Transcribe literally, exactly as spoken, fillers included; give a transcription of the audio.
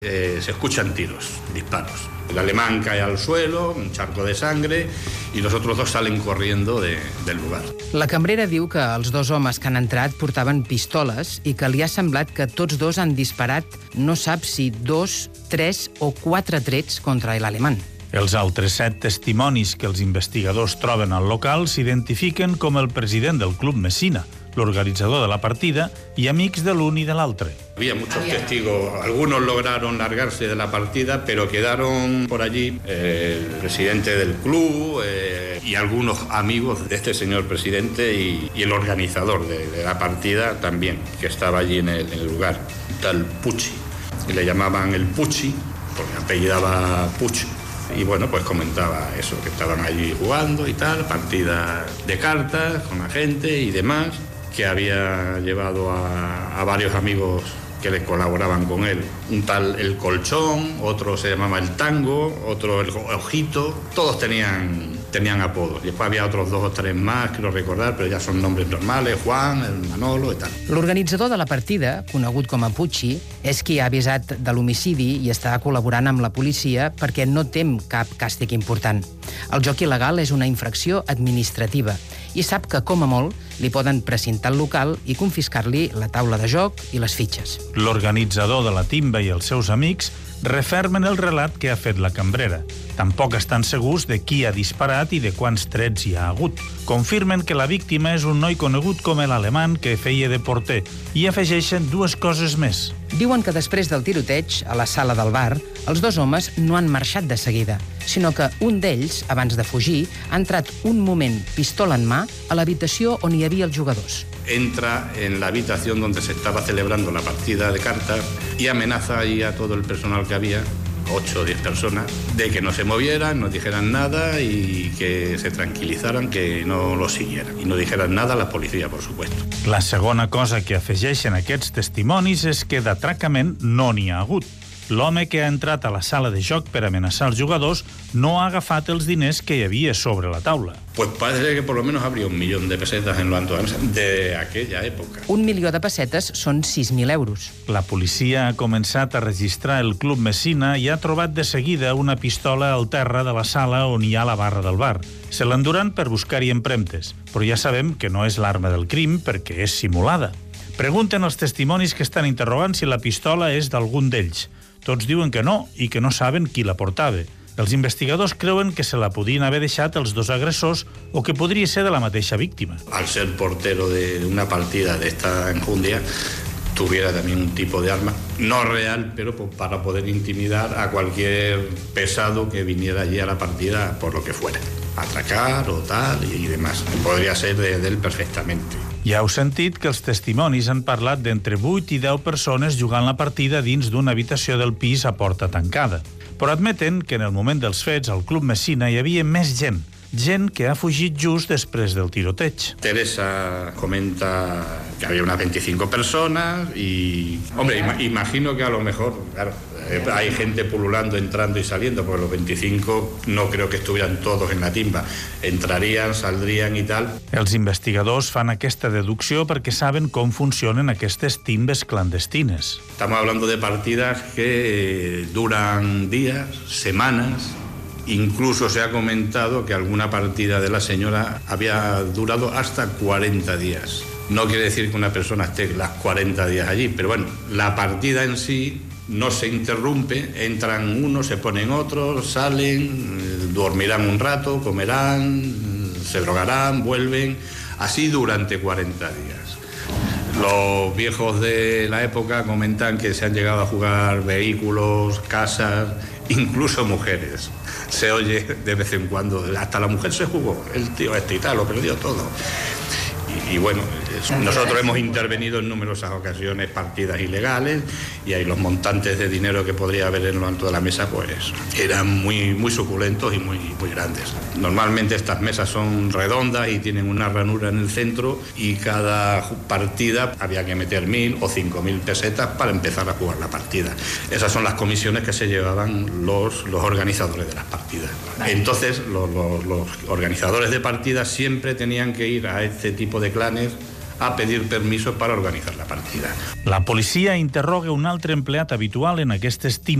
Eh, se escuchan tiros, disparos. El alemán cae al suelo, un charco de sangre, y los otros dos salen corriendo de, del lugar. La cambrera diu que els dos homes que han entrat portaven pistoles i que li ha semblat que tots dos han disparat no sap si dos, tres o quatre trets contra l'alemany. Els altres set testimonis que els investigadors troben al local s'identifiquen com el president del Club Messina, l'organitzador de la partida y amics de l'un y de l'altre. Había muchos testigos, algunos lograron largarse de la partida, pero quedaron por allí eh, el presidente del club eh, y algunos amigos de este señor presidente y, y el organizador de, de la partida también, que estaba allí en el, en el lugar, tal Pucci, que le llamaban el Pucci, porque apellidaba Pucci. Y bueno, pues comentaba eso, que estaban allí jugando y tal, partidas de cartas con la gente y demás, que había llevado a, a varios amigos que le colaboraban con él. Un tal El Colchón, otro se llamaba El Tango, otro El Ojito, todos tenían, tenían apodos. Después había otros dos o tres más, quiero recordar, pero ya son nombres normales, Juan, el Manolo i tal. L'organitzador de la partida, conegut com a Pucci, és qui ha avisat de l'homicidi i està col·laborant amb la policia perquè no tem cap càstig important. El joc il·legal és una infracció administrativa i sap que, com a molt, li poden precintar el local i confiscar-li la taula de joc i les fitxes. L'organitzador de la timba i els seus amics refermen el relat que ha fet la cambrera. Tampoc estan segurs de qui ha disparat i de quants trets hi ha hagut. Confirmen que la víctima és un noi conegut com l'alemany que feia de porter i afegeixen dues coses més. Diuen que després del tiroteig, a la sala del bar, els dos homes no han marxat de seguida, sinó que un d'ells, abans de fugir, ha entrat un moment pistola en mà a l'habitació on hi havia els jugadors. Entra en la habitación donde se estaba celebrando la partida de cartas y amenaza ahí a todo el personal que había, ocho o diez personas, de que no se movieran, no dijeran nada y que se tranquilizaran, que no lo siguieran. I no dijeran nada a la policia, por supuesto. La segona cosa que afegeixen aquests testimonis és que d'atracament no n'hi ha hagut. L'home que ha entrat a la sala de joc per amenaçar els jugadors no ha agafat els diners que hi havia sobre la taula. Pues parece que por lo menos habría un millón de pesetas en lo alto de la mesa de aquella època. Un milió de pessetes són sis mil euros. La policia ha començat a registrar el Club Messina i ha trobat de seguida una pistola al terra de la sala on hi ha la barra del bar. Se l'enduran per buscar-hi empremtes, però ja sabem que no és l'arma del crim perquè és simulada. Pregunten als testimonis que estan interrogant si la pistola és d'algun d'ells. Tots diuen que no i que no saben qui la portava. Els investigadors creuen que se la podien haver deixat els dos agressors o que podria ser de la mateixa víctima. Al ser portero de una partida de esta enjundia, tuviera también un tipo de arma, no real, pero para poder intimidar a cualquier pesado que viniera allí a la partida por lo que fuera, atracar o tal y demás. Podría ser de, de él perfectamente. Ja heu sentit que els testimonis han parlat d'entre vuit i deu persones jugant la partida dins d'una habitació del pis a porta tancada. Però admeten que en el moment dels fets al Club Messina hi havia més gent, gent que ha fugit just després del tiroteig. Teresa comenta que había unas veinticinco personas y, hombre, ima- imagino que a lo mejor, claro, eh, hay gente pululando, entrando y saliendo, porque los veinticinco no creo que estuvieran todos en la timba. Entrarían, saldrían y tal. Els investigadors fan aquesta deducció perquè saben com funcionen aquestes timbes clandestines. Estamos hablando de partidas que duran días, semanas. Incluso se ha comentado que alguna partida de la señora había durado hasta cuarenta días. No quiere decir que una persona esté las cuarenta días allí, pero bueno, la partida en sí no se interrumpe, entran unos, se ponen otros, salen, dormirán un rato, comerán, se drogarán, vuelven, así durante cuarenta días. Los viejos de la época comentan que se han llegado a jugar vehículos, casas, incluso mujeres. Se oye de vez en cuando, hasta la mujer se jugó, el tío este y tal, lo perdió todo. Y, y bueno, nosotros hemos intervenido en numerosas ocasiones, partidas ilegales, y ahí los montantes de dinero que podría haber en lo alto de la mesa, pues eran muy, muy suculentos y muy, muy grandes. Normalmente estas mesas son redondas y tienen una ranura en el centro, y cada partida había que meter mil o cinco mil pesetas para empezar a jugar la partida. Esas son las comisiones que se llevaban los, los organizadores de las partidas. Entonces, los, los, los organizadores de partidas siempre tenían que ir a este tipo de clanes a pedir permiso para organizar la partida. La policia interroga un altre empleat habitual en aquestes